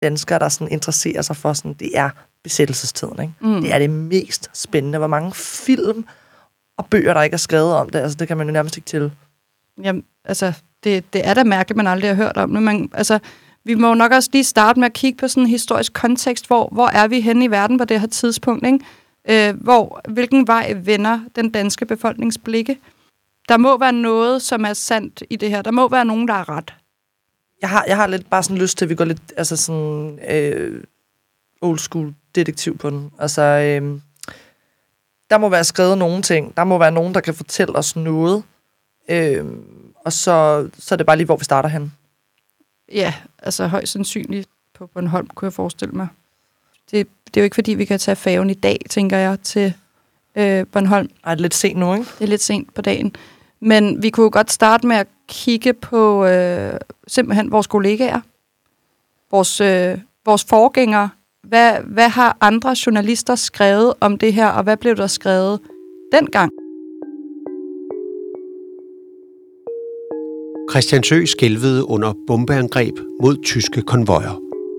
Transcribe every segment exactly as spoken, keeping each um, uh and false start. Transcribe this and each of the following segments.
danskere, der sådan interesserer sig for, sådan, det er besættelsestiden. Ikke? Mm. Det er det mest spændende. Hvor mange film og bøger, der ikke er skrevet om det, altså, det kan man jo nærmest ikke til. Jamen, altså, det, det er da mærkeligt, man aldrig har hørt om det. Man, altså, vi må jo nok også lige starte med at kigge på sådan en historisk kontekst, hvor, hvor er vi henne i verden på det her tidspunkt, ikke? Øh, hvor, hvilken vej vender den danske befolkningsblikke? Der må være noget, som er sandt i det her. Der må være nogen, der er ret. Jeg har, jeg har lidt bare sådan lyst til, at vi går lidt altså sådan, øh, old school detektiv på den. Altså, øh, der må være skrevet nogle ting. Der må være nogen, der kan fortælle os noget. Øh, og så, så er det bare lige, hvor vi starter hen. Ja, altså højst sandsynligt på Bornholm, kunne jeg forestille mig. Det, det er jo ikke, fordi vi kan tage færgen i dag, tænker jeg, til øh, Bornholm. Ej, det er lidt sent nu, ikke? Det er lidt sent på dagen. Men vi kunne godt starte med at kigge på øh, simpelthen vores kollegaer, vores, øh, vores forgængere. Hvad, hvad har andre journalister skrevet om det her, og hvad blev der skrevet dengang? Christiansø skælvede under bombeangreb mod tyske konvojer.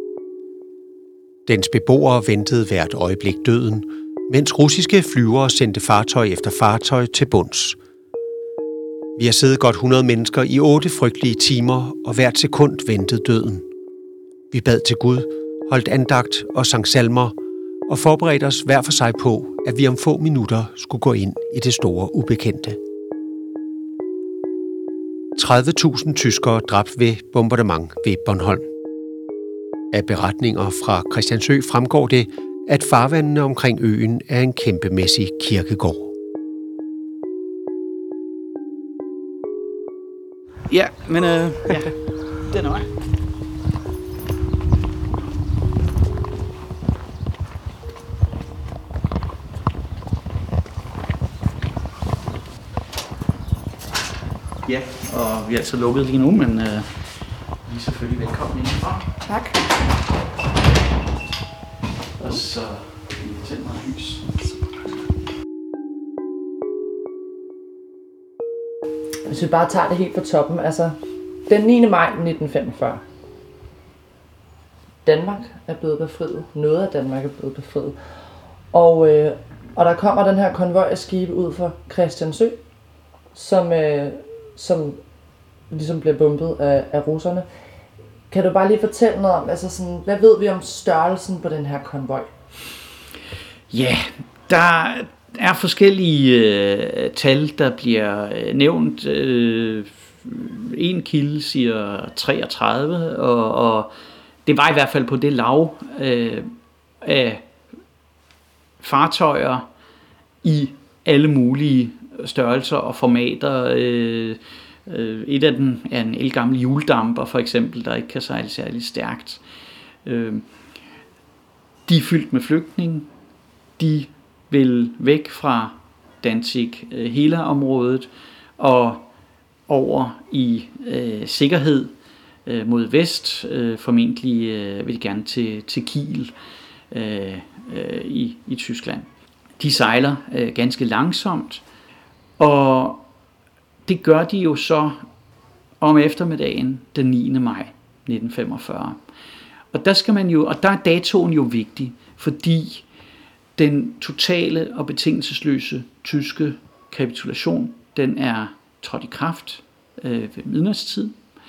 Dens beboere ventede hvert øjeblik døden, mens russiske flyvere sendte fartøj efter fartøj til bunds. Vi har siddet godt hundrede mennesker i otte frygtelige timer, og hvert sekund ventede døden. Vi bad til Gud, holdt andagt og sang salmer, og forberedte os hver for sig på, at vi om få minutter skulle gå ind i det store ubekendte. tredive tusind tyskere dræbt ved bombardement ved Bornholm. Af beretninger fra Christiansø fremgår det, at farvandene omkring øen er en kæmpemæssig kirkegård. Ja, men øh, ja, den er vej. Ja, og vi er altså lukket lige nu, men øh, vi er selvfølgelig velkommen indenfor. Tak. Og så tænd mig lys. Hvis vi bare tager det helt på toppen, altså den niende maj nitten femogfyrre. Danmark er blevet befriet. Noget af Danmark er blevet befriet. Og, øh, og der kommer den her konvoj af skibe ud fra Christiansø, som, øh, som ligesom bliver bombet af, af russerne. Kan du bare lige fortælle noget om, altså sådan, hvad ved vi om størrelsen på den her konvoj? Ja, der er forskellige øh, tal, der bliver øh, nævnt. Øh, en kilde siger treogtredive, og, og det var i hvert fald på det lav øh, af fartøjer i alle mulige størrelser og formater. Øh, øh, et af dem er en ældgammel hjuldamper, for eksempel, der ikke kan sejle særlig stærkt. Øh, de er fyldt med flygtninge. De vil væk fra Danzig, øh, hele området, og over i øh, sikkerhed øh, mod vest. Øh, formentlig øh, vil de gerne til, til Kiel øh, øh, i, i Tyskland. De sejler øh, ganske langsomt, og det gør de jo så om eftermiddagen den niende maj nitten femogfyrre. Og der skal man jo, og der er datoen jo vigtig, fordi den totale og betingelsesløse tyske kapitulation, den er trådt i kraft øh, ved midnatstid.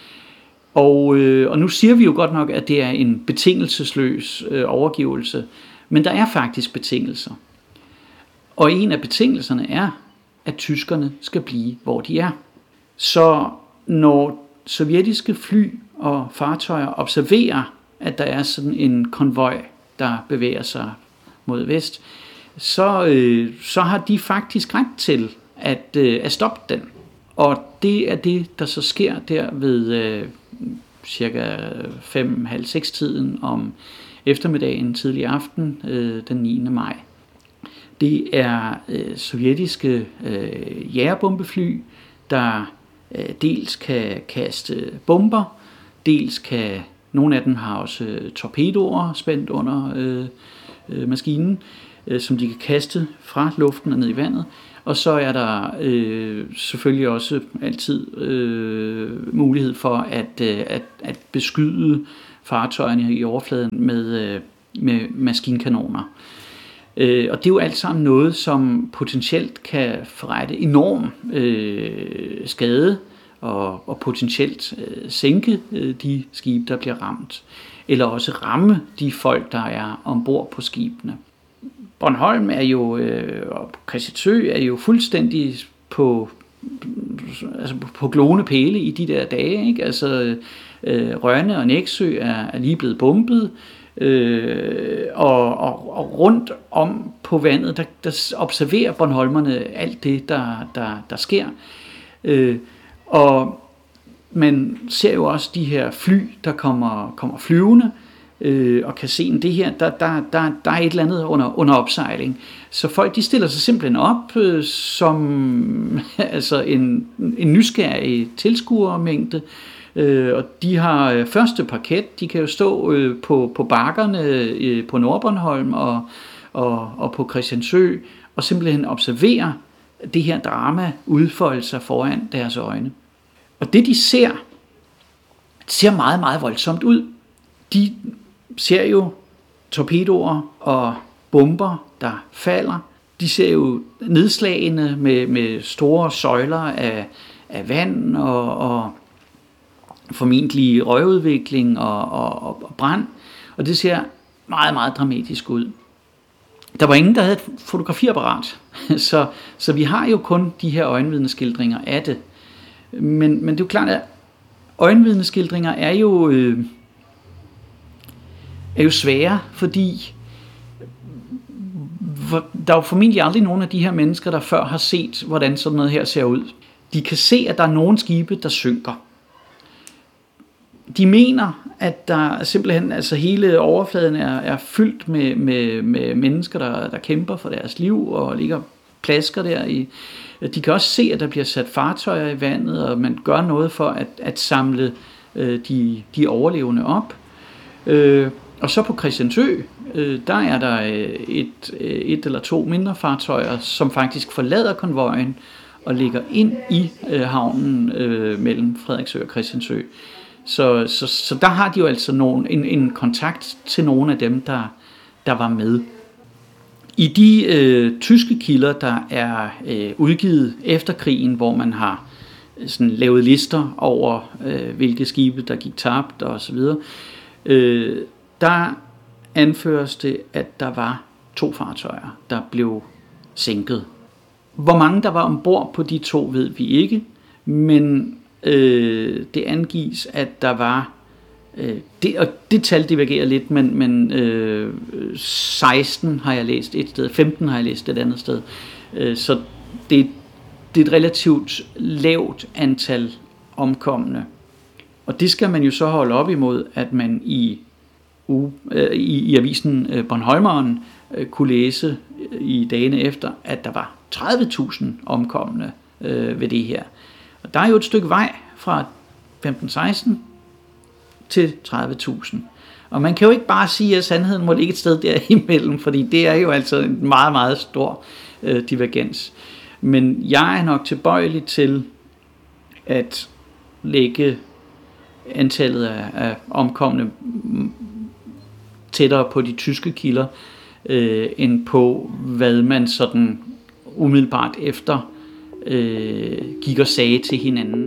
Og, øh, og nu siger vi jo godt nok, at det er en betingelsesløs øh, overgivelse, men der er faktisk betingelser. Og en af betingelserne er, at tyskerne skal blive, hvor de er. Så når sovjetiske fly og fartøjer observerer, at der er sådan en konvoj, der bevæger sig mod vest, så, øh, så har de faktisk ret til at, øh, at stoppe den. Og det er det, der så sker der ved øh, cirka fem, halv seks tiden om eftermiddagen, tidlig aften, øh, den niende maj. Det er øh, sovjetiske øh, jagerbombefly, der øh, dels kan kaste bomber, dels kan, nogle af dem har også øh, torpedoer spændt under øh, øh, maskinen, øh, som de kan kaste fra luften og ned i vandet. Og så er der øh, selvfølgelig også altid øh, mulighed for at, øh, at, at beskyde fartøjerne i overfladen med, øh, med maskinkanoner. Øh, og det er jo alt sammen noget, som potentielt kan forrette enorm øh, skade og, og potentielt øh, sænke øh, de skibe, der bliver ramt, eller også ramme de folk, der er ombord på skibene. Bornholm er jo, øh, og Christiansø er jo fuldstændig på, altså på glående pæle i de der dage, ikke? Altså øh, Rønne og Nexø er, er lige blevet bombet, øh, og, og, og rundt om på vandet, der, der observerer bornholmerne alt det, der, der, der sker. Øh, og man ser jo også de her fly, der kommer, kommer flyvende, øh, og kan se, at det her, der, der, der, der er et eller andet under, under opsejling. Så folk, de stiller sig simpelthen op øh, som altså en, en nysgerrig tilskuermængde, øh, og de har første parket, de kan jo stå øh, på, på bakkerne øh, på Nordbornholm og, og, og på Christiansø, og simpelthen observere det her drama udfolde sig foran deres øjne. Og det, de ser, ser meget, meget voldsomt ud. De ser jo torpedoer og bomber, der falder. De ser jo nedslagene med, med store søjler af, af vand og, og formentlig røgudvikling og, og, og brand. Og det ser meget, meget dramatisk ud. Der var ingen, der havde et fotografiapparat, så, så vi har jo kun de her øjenvidneskildringer af det. Men, men det er jo klart, at øjenvidneskildringer er jo, øh, er jo svære, fordi der er jo formentlig aldrig nogen af de her mennesker, der før har set, hvordan sådan noget her ser ud. De kan se, at der er nogle skibe, der synker. De mener, at der simpelthen, altså hele overfladen er, er fyldt med, med, med mennesker, der, der kæmper for deres liv og ligger plasker der i. De kan også se, at der bliver sat fartøjer i vandet, og man gør noget for at, at samle øh, de, de overlevende op. Øh, og så på Christiansø, øh, der er der et, et eller to mindre fartøjer, som faktisk forlader konvojen og ligger ind i øh, havnen øh, mellem Frederiksø og Christiansø. Så, så, så der har de jo altså nogen, en, en kontakt til nogle af dem, der, der var med. I de øh, tyske kilder, der er øh, udgivet efter krigen, hvor man har øh, sådan, lavet lister over, øh, hvilke skibe, der gik tabt og så videre, øh, der anføres det, at der var to fartøjer, der blev sænket. Hvor mange der var ombord på de to, ved vi ikke, men øh, det angives, at der var øh, det, og det tal divergerer lidt, men, men øh, seksten har jeg læst et sted, femten har jeg læst et andet sted, øh, så det, det er et relativt lavt antal omkomne. Og det skal man jo så holde op imod, at man i, uh, øh, i, i avisen øh, Bornholmeren øh, kunne læse øh, i dagene efter, at der var tredive tusind omkomne øh, ved det her. Og der er jo et stykke vej fra femten seksten til tredive tusind. Og man kan jo ikke bare sige, at sandheden må ligge et sted derimellem, fordi det er jo altså en meget, meget stor øh, divergens. Men jeg er nok tilbøjelig til at lægge antallet af, af omkomne tættere på de tyske kilder, øh, end på, hvad man sådan umiddelbart efter øh, gik og sagde til hinanden.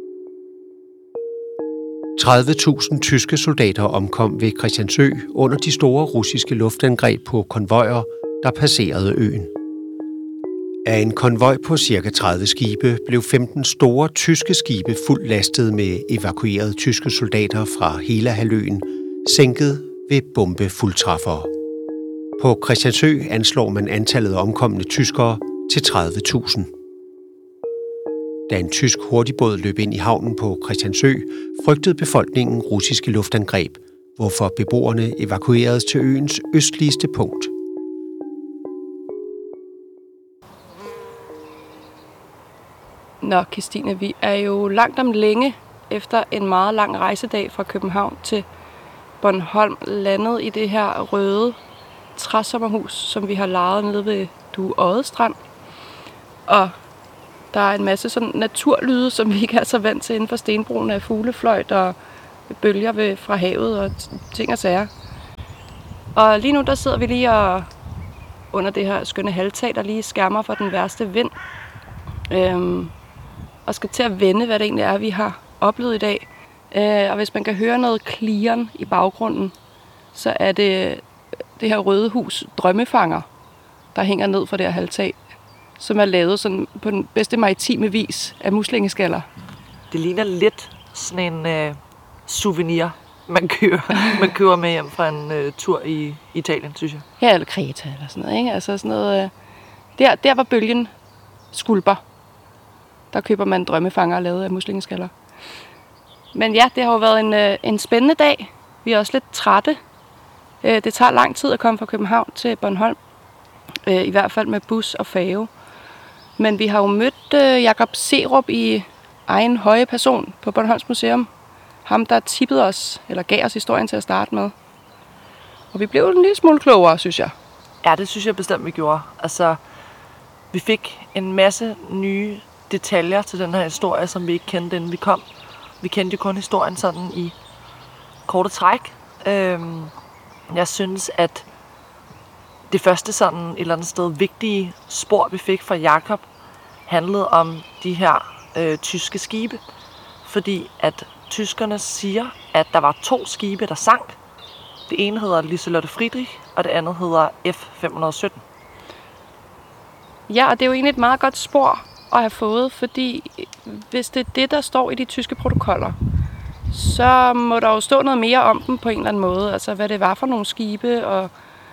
tredive tusind tyske soldater omkom ved Christiansø under de store russiske luftangreb på konvojer, der passerede øen. Af en konvoj på ca. tredive skibe blev femten store tyske skibe fuldt lastet med evakuerede tyske soldater fra hele halvøen sænket ved bombefuldtræffere. På Christiansø anslår man antallet af omkomne tyskere til tredive tusind. Da en tysk hurtigbåd løb ind i havnen på Christiansø, frygtede befolkningen russiske luftangreb, hvorfor beboerne evakueredes til øens østligste punkt. Nå, Kirstine, vi er jo langt om længe efter en meget lang rejsedag fra København til Bornholm, landet i det her røde træsommerhus, som vi har lejet nede ved Due Odde Strand. Og der er en masse sådan naturlyde, som vi ikke er så vant til inden for stenbroen af fuglefløjt og bølger ved, fra havet og ting og sager. Og lige nu, der sidder vi lige og, under det her skønne halvtag, der lige skærmer for den værste vind. Øhm, og skal til at vende, hvad det egentlig er, vi har oplevet i dag. Øh, og hvis man kan høre noget klirren i baggrunden, så er det det her røde hus Drømmefanger, der hænger ned fra det her halvtag, som er lavet sådan på den bedste maritime vis af muslingeskaller. Det ligner lidt sådan en øh, souvenir, man kører, man kører med hjem fra en øh, tur i Italien, synes jeg. Ja, eller Kreta eller sådan noget, ikke? Altså sådan noget, øh, der, der var bølgen skulper. Der køber man drømmefanger lavet af muslingeskaller. Men ja, det har jo været en, øh, en spændende dag. Vi er også lidt trætte. Øh, det tager lang tid at komme fra København til Bornholm. Øh, I hvert fald med bus og færge. Men vi har jo mødt øh, Jakob Serup i egen høje person på Bornholms Museum. Ham, der tippede os, eller gav os historien til at starte med. Og vi blev en lille smule klogere, synes jeg. Ja, det synes jeg bestemt, vi gjorde. Altså, vi fik en masse nye detaljer til den her historie, som vi ikke kendte, inden vi kom. Vi kendte jo kun historien sådan i korte træk. Øhm, jeg synes, at det første sådan et eller andet sted vigtige spor, vi fik fra Jakob, handlede om de her øh, tyske skibe. Fordi at tyskerne siger, at der var to skibe, der sank. Det ene hedder Liselotte Friedrich, og det andet hedder F fem hundrede og sytten. Ja, og det er jo egentlig et meget godt spor at have fået, fordi hvis det er det, der står i de tyske protokoller, så må der jo stå noget mere om dem på en eller anden måde. Altså, hvad det var for nogle skibe, og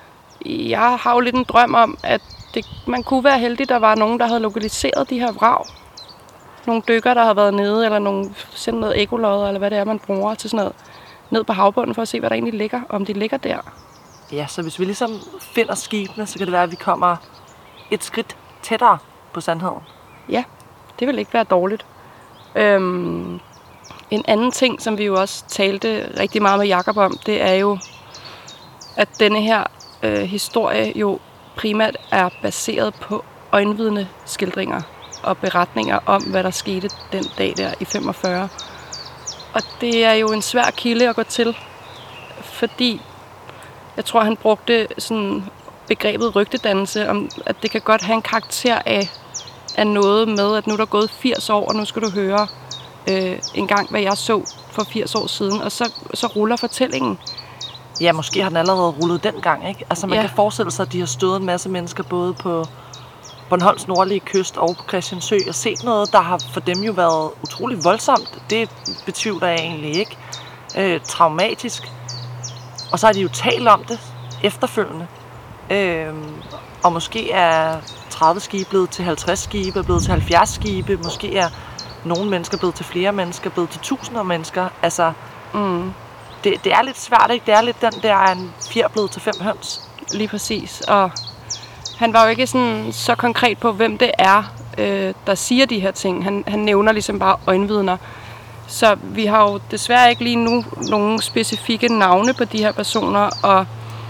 jeg har jo lidt en drøm om, at det, man kunne være heldig, der var nogen, der havde lokaliseret de her vrag. Nogle dykker, der havde været nede, eller nogle, sendt noget ekolodder, eller hvad det er, man bruger til sådan noget, ned på havbunden for at se, hvad der egentlig ligger, om de ligger der. Ja, så hvis vi ligesom finder skibene, så kan det være, at vi kommer et skridt tættere på sandheden. Ja, det vil ikke være dårligt. Øhm, en anden ting, som vi jo også talte rigtig meget med Jakob om, det er jo, at denne her øh, historie jo primært er baseret på øjenvidne skildringer og beretninger om, hvad der skete den dag der i femogfyrre. Og det er jo en svær kilde at gå til, fordi jeg tror, han brugte sådan begrebet rygtedannelse, om at det kan godt have en karakter af, af noget med, at nu er der gået firs år, og nu skal du høre øh, en gang, hvad jeg så for firs år siden, og så, så ruller fortællingen. Ja, måske har den allerede rullet dengang, ikke? Altså man Ja. kan forestille sig, at de har stødet en masse mennesker både på Bornholms nordlige kyst og på Christiansø og set noget, der har for dem jo været utrolig voldsomt. Det betvivler jeg egentlig ikke. Øh, traumatisk. Og så har de jo talt om det efterfølgende. Øh, og måske er tredive skibe blevet til halvtreds skibe, blevet til halvfjerds skibe. Måske er nogle mennesker blevet til flere mennesker, blevet til tusinder af mennesker. Altså, Mm. det, det er lidt svært, ikke? Det er lidt den der, en fjer blevet til fem høns. Lige præcis. Og han var jo ikke sådan så konkret på, hvem det er, øh, der siger de her ting. Han, han nævner ligesom bare øjenvidner. Så vi har jo desværre ikke lige nu nogle specifikke navne på de her personer, og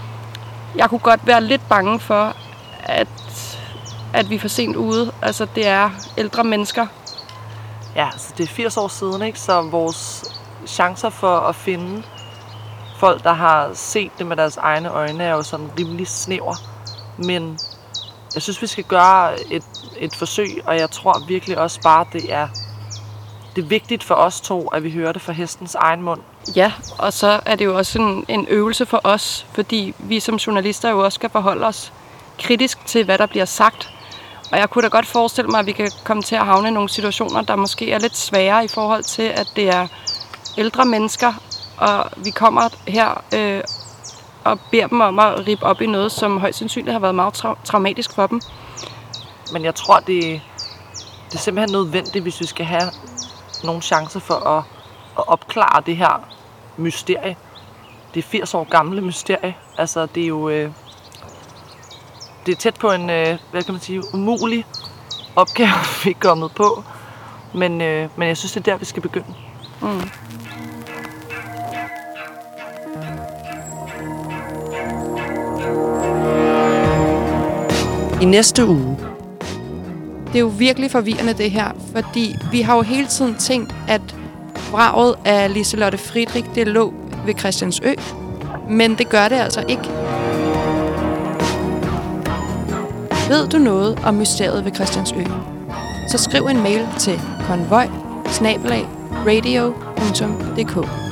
jeg kunne godt være lidt bange for, at, at vi er for sent ude. Altså, det er ældre mennesker. Ja, altså det er firs år siden, ikke? Så vores chancer for at finde folk, der har set det med deres egne øjne, er jo sådan rimelig snæver. Men jeg synes, vi skal gøre et, et forsøg, og jeg tror virkelig også bare, det er, det er vigtigt for os to, at vi hører det fra hestens egen mund. Ja, og så er det jo også en, en øvelse for os, fordi vi som journalister jo også skal forholde os kritisk til, hvad der bliver sagt. Og jeg kunne da godt forestille mig, at vi kan komme til at havne i nogle situationer, der måske er lidt svære i forhold til, at det er ældre mennesker, og vi kommer her øh, og beder dem om at rippe op i noget, som højst sandsynligt har været meget tra- traumatisk for dem. Men jeg tror, det, det er simpelthen nødvendigt, hvis vi skal have nogle chancer for at, at opklare det her mysterie. Det er firs år gamle mysterie. Altså, det er jo øh, det er tæt på en, øh, hvad kan man sige, umulig opgave, vi er kommet på. Men, øh, men jeg synes, det er der, vi skal begynde. Mm. I næste uge. Det er jo virkelig forvirrende det her, fordi vi har jo hele tiden tænkt, at vraget af Liselotte Friedrich, det lå ved Christiansø, men det gør det altså ikke. Ved du noget om mysteriet ved Christiansø? Så skriv en mail til konvoj snabel-a radio punktum d k.